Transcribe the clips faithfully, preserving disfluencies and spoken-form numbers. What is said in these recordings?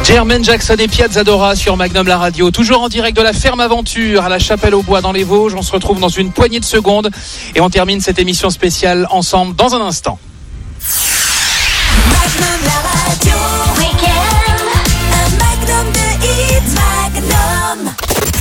Jermaine Jackson et Piazza Dora sur Magnum la radio, toujours en direct de la ferme Aventure à la Chapelle-aux-Bois dans les Vosges. On se retrouve dans une poignée de secondes et on termine cette émission spéciale ensemble dans un instant. Magnum la radio, week-end, un magnum de hits, Magnum.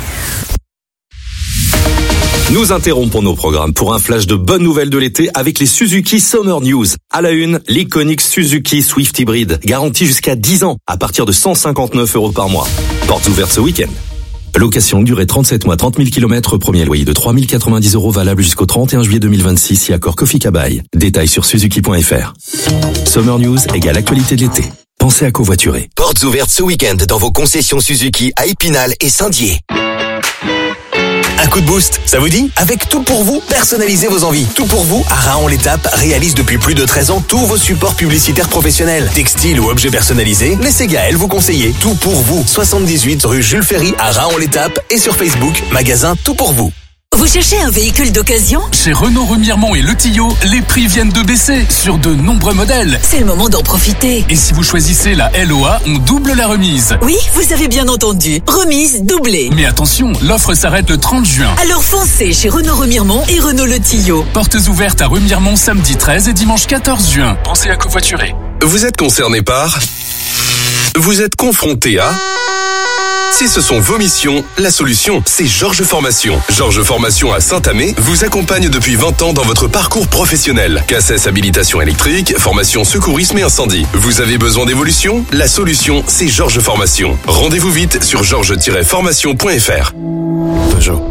Nous interrompons nos programmes pour un flash de bonnes nouvelles de l'été avec les Suzuki Summer News. À la une, l'iconique Suzuki Swift Hybrid, garantie jusqu'à dix ans, à partir de cent cinquante-neuf euros par mois. Portes ouvertes ce week-end. Location durée trente-sept mois, trente mille kilomètres, premier loyer de trois mille quatre-vingt-dix euros valable jusqu'au trente et un juillet deux mille vingt-six, si accord Kofi Kabai. Détails sur suzuki point f r. Summer News égale actualité de l'été. Pensez à covoiturer. Portes ouvertes ce week-end dans vos concessions Suzuki à Épinal et Saint-Dié. Un coup de boost, ça vous dit? Avec Tout pour vous, personnalisez vos envies. Tout pour vous, à Raon-l'Étape, réalise depuis plus de treize ans tous vos supports publicitaires professionnels. Textiles ou objets personnalisés, laissez Gaël vous conseiller. Tout pour vous, soixante-dix-huit rue Jules Ferry à Raon-l'Étape et sur Facebook, magasin Tout pour vous. Vous cherchez un véhicule d'occasion? Chez Renault Remiremont et Le Tillot, les prix viennent de baisser sur de nombreux modèles. C'est le moment d'en profiter. Et si vous choisissez la L O A, on double la remise. Oui, vous avez bien entendu. Remise doublée. Mais attention, l'offre s'arrête le trente juin. Alors foncez chez Renault Remiremont et Renault Le Tillot. Portes ouvertes à Remiremont samedi treize et dimanche quatorze juin. Pensez à covoiturer. Vous êtes concerné par... Vous êtes confronté à... Si ce sont vos missions, la solution, c'est Georges Formation. Georges Formation à Saint-Amé vous accompagne depuis vingt ans dans votre parcours professionnel. C A C E S habilitation électrique, formation secourisme et incendie. Vous avez besoin d'évolution? La solution, c'est Georges Formation. Rendez-vous vite sur georges tiret formation point f r. Peugeot.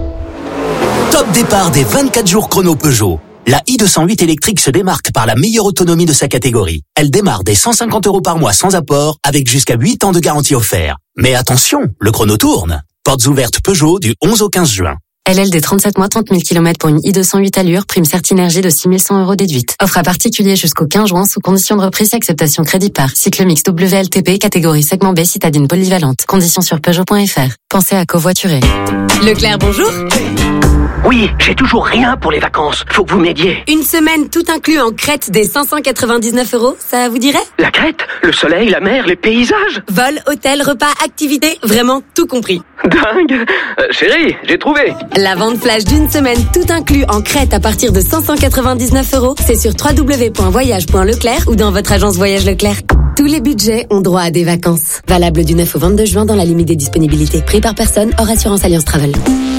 Top départ des vingt-quatre jours chrono Peugeot. La i deux cent huit électrique se démarque par la meilleure autonomie de sa catégorie. Elle démarre dès cent cinquante euros par mois sans apport, avec jusqu'à huit ans de garantie offert. Mais attention, le chrono tourne. Portes ouvertes Peugeot du onze au quinze juin. L L D trente-sept mois, trente mille kilomètres pour une i deux cent huit allure, prime Certinergie de six mille cent euros déduite. Offre à particulier jusqu'au quinze juin sous condition de reprise et acceptation crédit par. Cycle mix W L T P, catégorie segment B, citadine polyvalente. Conditions sur Peugeot point f r. Pensez à covoiturer. Leclerc, bonjour. Oui, j'ai toujours rien pour les vacances. Faut que vous m'aidiez. Une semaine tout inclus en Crète des cinq cent quatre-vingt-dix-neuf euros, ça vous dirait? La Crète, le soleil, la mer, les paysages. Vol, hôtel, repas, activités, vraiment tout compris. Dingue. Euh, chérie, j'ai trouvé. La vente flash d'une semaine tout inclus en Crète à partir de cinq cent quatre-vingt-dix-neuf euros, c'est sur w w w point voyage point leclerc ou dans votre agence Voyage Leclerc. Tous les budgets ont droit à des vacances. Valable du neuf au vingt-deux juin dans la limite des disponibilités. Prix par personne, hors assurance Alliance Travel.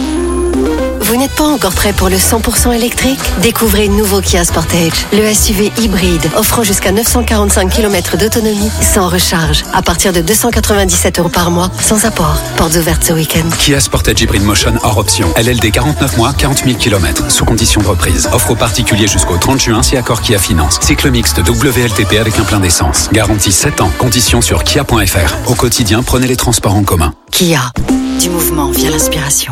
Vous n'êtes pas encore prêt pour le cent pour cent électrique? Découvrez le nouveau Kia Sportage, le S U V hybride offrant jusqu'à neuf cent quarante-cinq kilomètres d'autonomie sans recharge, à partir de deux cent quatre-vingt-dix-sept euros par mois, sans apport. Portes ouvertes ce week-end. Kia Sportage Hybrid Motion hors option. L L D quarante-neuf mois, quarante mille kilomètres, sous condition de reprise. Offre aux particuliers jusqu'au trente juin si accord Kia Finance. Cycle mixte W L T P avec un plein d'essence. Garantie sept ans. Conditions sur kia point f r. Au quotidien, prenez les transports en commun. Kia, du mouvement via l'inspiration.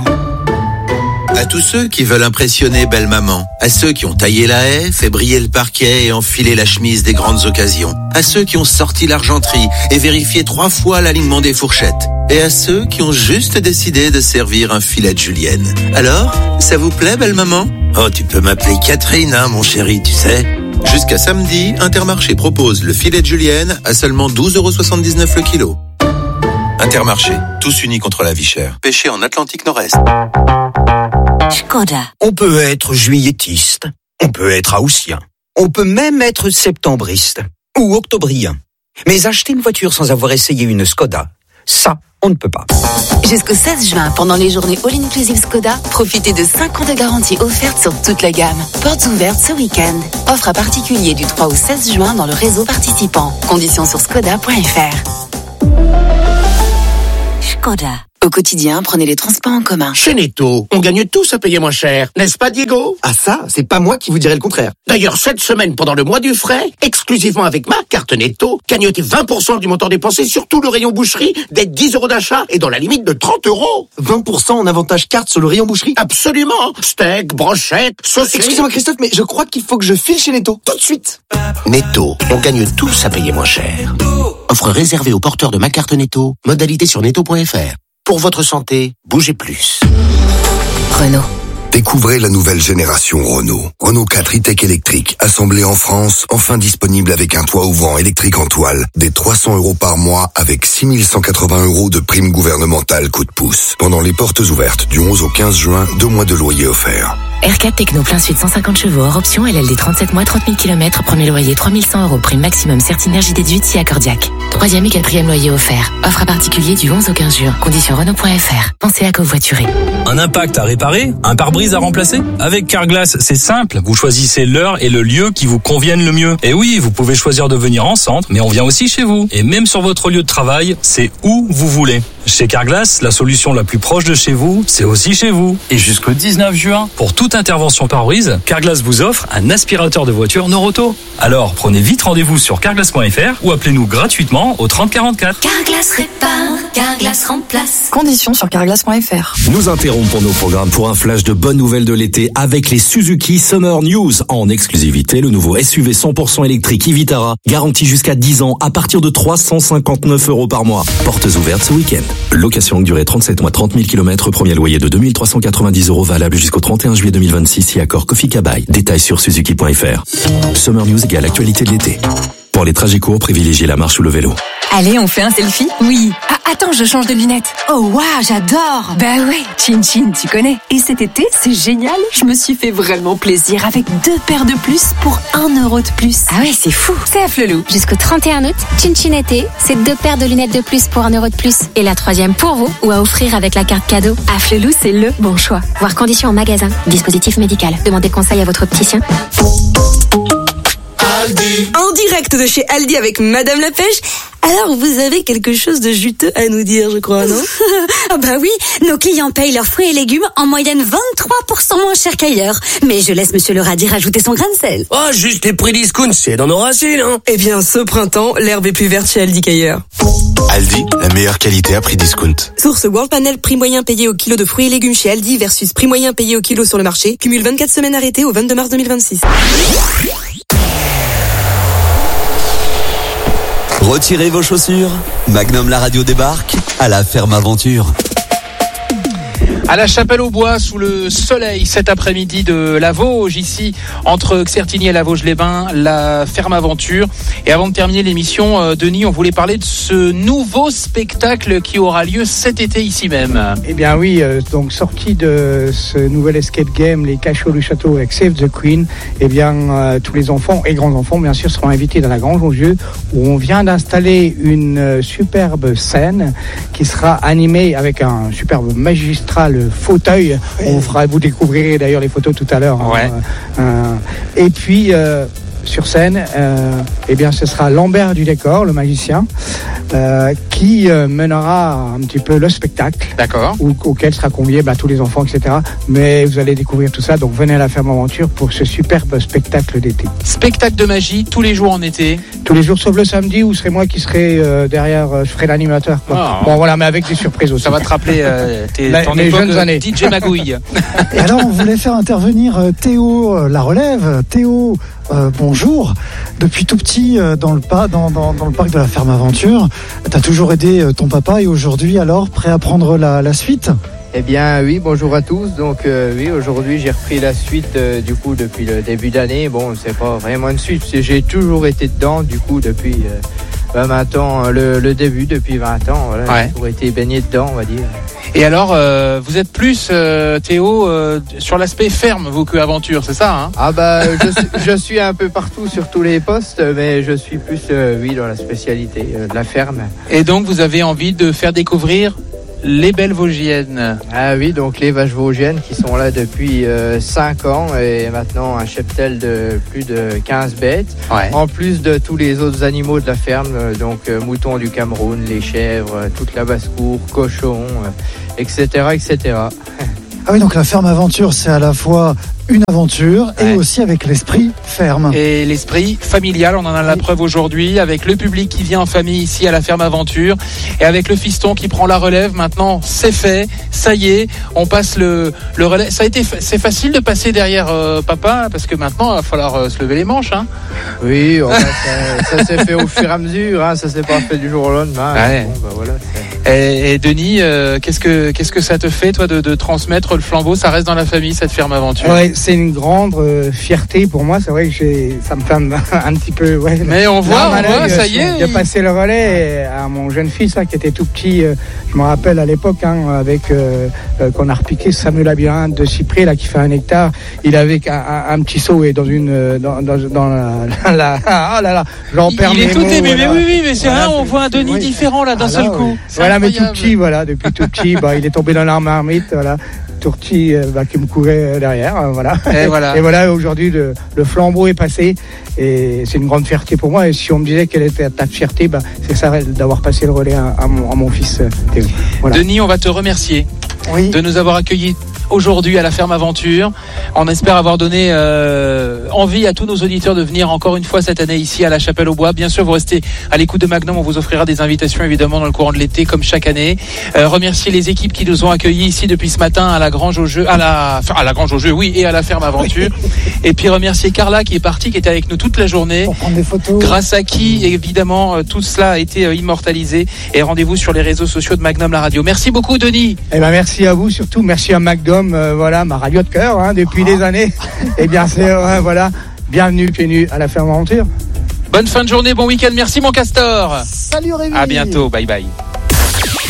À tous ceux qui veulent impressionner belle maman, à ceux qui ont taillé la haie, fait briller le parquet et enfilé la chemise des grandes occasions, à ceux qui ont sorti l'argenterie et vérifié trois fois l'alignement des fourchettes, et à ceux qui ont juste décidé de servir un filet de julienne. Alors, ça vous plaît belle maman? Oh, tu peux m'appeler Catherine, hein, mon chéri, tu sais. Jusqu'à samedi, Intermarché propose le filet de julienne à seulement douze euros soixante-dix-neuf le kilo. Intermarché, tous unis contre la vie chère. Pêché en Atlantique Nord-Est. Skoda. On peut être juillettiste, on peut être haussien, on peut même être septembriste ou octobrien. Mais acheter une voiture sans avoir essayé une Skoda, ça, on ne peut pas. Jusqu'au seize juin, pendant les journées All Inclusive Skoda, profitez de cinq ans de garantie offerte sur toute la gamme. Portes ouvertes ce week-end. Offre à particulier du trois au seize juin dans le réseau participant. Conditions sur skoda point f r. Skoda. Au quotidien, prenez les transports en commun. Chez Netto, on gagne tous à payer moins cher, n'est-ce pas Diego? Ah ça, c'est pas moi qui vous dirais le contraire. D'ailleurs, cette semaine, pendant le mois du frais, exclusivement avec ma carte Netto, gagnez vingt pour cent du montant dépensé sur tout le rayon boucherie, dès dix euros d'achat et dans la limite de trente euros. vingt pour cent en avantage carte sur le rayon boucherie? Absolument. Steak, brochette, saucisses. Excusez-moi Christophe, mais je crois qu'il faut que je file chez Netto, tout de suite. Netto, on gagne tous à payer moins cher. Offre réservée aux porteurs de ma carte Netto, modalité sur netto point f r. Pour votre santé, bougez plus. Renault. Découvrez la nouvelle génération Renault. Renault quatre e-tech électrique, assemblé en France, enfin disponible avec un toit ouvrant électrique en toile, des trois cents euros par mois avec six mille cent quatre-vingts euros de prime gouvernementale coup de pouce. Pendant les portes ouvertes du onze au quinze juin, deux mois de loyer offerts. R quatre Techno plein sud cent cinquante chevaux hors option, L L D trente-sept mois, trente mille kilomètres, premier loyer trois mille cent euros, prime maximum Certinergie déduite si accordiaque. Troisième et quatrième loyer offert. Offre à particulier du onze au quinze juin. Conditions Renault point F R. Pensez à covoiturer. Un impact à réparer? Un pare-brise à remplacer? Avec Carglass, c'est simple. Vous choisissez l'heure et le lieu qui vous conviennent le mieux. Et oui, vous pouvez choisir de venir en centre, mais on vient aussi chez vous. Et même sur votre lieu de travail, c'est où vous voulez. Chez Carglass, la solution la plus proche de chez vous, c'est aussi chez vous. Et jusqu'au dix-neuf juin, pour toute intervention pare-brise, Carglass vous offre un aspirateur de voiture Noroto. Alors, prenez vite rendez-vous sur carglass point F R ou appelez-nous gratuitement au trente quarante-quatre. Carglass répare, Carglass remplace. Conditions sur carglass point F R. Nous interrompons nos programmes pour un flash de bonnes nouvelles de l'été avec les Suzuki Summer News. En exclusivité, le nouveau S U V cent pour cent électrique e-Vitara, garanti jusqu'à dix ans à partir de trois cent cinquante-neuf euros par mois. Portes ouvertes ce week-end. Location longue durée trente-sept mois, trente mille kilomètres, premier loyer de deux mille trois cent quatre-vingt-dix euros valable jusqu'au trente et un juillet deux mille vingt-six si accord Kofi Kabai. Détails sur suzuki point F R. Summer News égale actualité de l'été. Pour les trajets courts, privilégiez la marche ou le vélo. Allez, on fait un selfie? Oui. Ah, attends, je change de lunettes. Oh, waouh, j'adore. Bah ouais, Chin Chin, tu connais. Et cet été, c'est génial. Je me suis fait vraiment plaisir avec deux paires de plus pour un euro de plus. Ah ouais, c'est fou. C'est à Flelou. Jusqu'au trente et un août, Chin Chin été, c'est deux paires de lunettes de plus pour un euro de plus. Et la troisième pour vous ou à offrir avec la carte cadeau. À Flelou, c'est le bon choix. Voir conditions en magasin. Dispositif médical. Demandez conseil à votre opticien. Aldi. En direct de chez Aldi avec Madame la Pêche. Alors, vous avez quelque chose de juteux à nous dire, je crois, non? Ah bah oui, nos clients payent leurs fruits et légumes en moyenne vingt-trois pour cent moins cher qu'ailleurs. Mais je laisse Monsieur le Radis rajouter son grain de sel. Oh, juste les prix discount, c'est dans nos racines, hein. Eh bien, ce printemps, l'herbe est plus verte chez Aldi qu'ailleurs. Aldi, la meilleure qualité à prix discount. Source World Panel, prix moyen payé au kilo de fruits et légumes chez Aldi versus prix moyen payé au kilo sur le marché. Cumule vingt-quatre semaines arrêtées au vingt-deux mars deux mille vingt-six. Retirez vos chaussures. Magnum la radio débarque à la ferme aventure. À la Chapelle-aux-Bois, sous le soleil, cet après-midi de la Vosges, ici, entre Certigny et la Vosges-les-Bains, la ferme aventure. Et avant de terminer l'émission, euh, Denis, on voulait parler de ce nouveau spectacle qui aura lieu cet été ici même. Eh bien oui, euh, donc sorti de ce nouvel escape game, les Cachots du Château avec Save the Queen, eh bien euh, tous les enfants et grands-enfants, bien sûr, seront invités dans la Grange aux Yeux, où on vient d'installer une euh, superbe scène qui sera animée avec un superbe magistral fauteuil. Oui. On fera, vous découvrirez d'ailleurs les photos tout à l'heure. Hein. Ouais. Euh, et puis euh, sur scène, euh, eh bien, ce sera Lambert du décor, le magicien, euh, qui euh, mènera un petit peu le spectacle. D'accord. Où, auquel sera convié bah, tous les enfants, et cetera. Mais vous allez découvrir tout ça. Donc venez à la ferme aventure pour ce superbe spectacle d'été. Spectacle de magie tous les jours en été. Tous les jours sauf le samedi où serait moi qui serai euh, derrière, euh, je ferai l'animateur. Quoi. Oh. Bon voilà, mais avec des surprises aussi. Ça va te rappeler euh, tes, la, ton les époque, jeunes années. D J Magouille. Et alors on voulait faire intervenir euh, Théo, euh, la relève. Théo, euh, bonjour. Depuis tout petit euh, dans, le pa- dans, dans, dans le parc de la ferme aventure, tu as toujours aidé euh, ton papa et aujourd'hui alors prêt à prendre la, la suite? Eh bien oui, bonjour à tous. Donc euh, oui, aujourd'hui j'ai repris la suite euh, du coup depuis le début d'année. Bon, c'est pas vraiment une suite, c'est, j'ai toujours été dedans du coup depuis euh, vingt ans, le, le début depuis vingt ans. Voilà, ouais. J'ai toujours été baigné dedans, on va dire. Et alors, euh, vous êtes plus, euh, Théo, euh, sur l'aspect ferme, vous, que aventure, c'est ça, hein? Ah bah, je suis, je suis un peu partout sur tous les postes, mais je suis plus, euh, oui, dans la spécialité euh, de la ferme. Et donc, vous avez envie de faire découvrir les belles Vosgiennes. Ah oui, donc les vaches vosgiennes qui sont là depuis euh, cinq ans et maintenant un cheptel de plus de quinze bêtes. Ouais. En plus de tous les autres animaux de la ferme, euh, donc euh, moutons du Cameroun, les chèvres, euh, toute la basse-cour, cochons, euh, et cetera, et cetera. Ah oui, donc la ferme aventure, c'est à la fois une aventure et ouais. aussi avec l'esprit ferme. Et l'esprit familial, on en a la oui. preuve aujourd'hui avec le public qui vient en famille ici à la ferme aventure et avec le fiston qui prend la relève. Maintenant, c'est fait, ça y est, on passe le, le relais. Ça a été, c'est facile de passer derrière euh, papa parce que maintenant, il va falloir euh, se lever les manches. Hein. Oui, on va, ça, ça s'est fait au fur et à mesure, hein, ça s'est pas fait du jour au lendemain. Ouais. Bon, bah voilà, Et, et Denis, euh, qu'est-ce que qu'est-ce que ça te fait, toi, de, de transmettre le flambeau? Ça reste dans la famille, cette ferme aventure. Ouais, c'est une grande euh, fierté pour moi. C'est vrai que j'ai, ça me fait un, un petit peu. Ouais, mais on voit, on voit, ça y est. De passer le relais à mon jeune fils là, qui était tout petit. Euh, je me rappelle à l'époque, hein, avec euh, euh, qu'on a repiqué ce fameux labyrinthe de cyprès là qui fait un hectare. Il avait un, un, un petit seau et dans une dans dans, dans la, la ah là là, j'en perds mes mots. Il est tout aimé, mais voilà. oui, oui, mais c'est Voilà, vrai, on voit un Denis oui. différent là d'un Ah, seul là, coup. oui. C'est Voilà, incroyable. mais tout petit, voilà, depuis tout petit, bah, il est tombé dans l'arme marmite, voilà. Tourti euh, bah, qui me courait derrière, euh, voilà. Et voilà. Et voilà, aujourd'hui le, le flambeau est passé et c'est une grande fierté pour moi. Et si on me disait quelle était ta fierté, bah, c'est ça d'avoir passé le relais à, à, mon, à mon fils euh, Théo. Voilà. Denis, on va te remercier oui. de nous avoir accueillis aujourd'hui à la ferme aventure. On espère avoir donné euh, envie à tous nos auditeurs de venir encore une fois cette année ici à la Chapelle-aux-Bois. Bien sûr, vous restez à l'écoute de Magnum, on vous offrira des invitations évidemment dans le courant de l'été comme chaque année. Euh, remercier les équipes qui nous ont accueillis ici depuis ce matin à la Grange au jeu, à la, enfin, à la Grange au jeu, oui, et à la ferme aventure. Et puis remercier Carla qui est partie, qui était avec nous toute la journée. Pour prendre des photos. Grâce à qui évidemment euh, tout cela a été euh, immortalisé. Et rendez-vous sur les réseaux sociaux de Magnum la radio. Merci beaucoup Denis. Eh ben merci à vous surtout, merci à Magnum. Euh, voilà, ma radio de cœur hein, depuis des années. Et bien c'est euh, voilà, bienvenue pieds nus à la ferme aventure. Bonne fin de journée, bon week-end, merci mon castor. Salut Rémi. À bientôt, bye bye.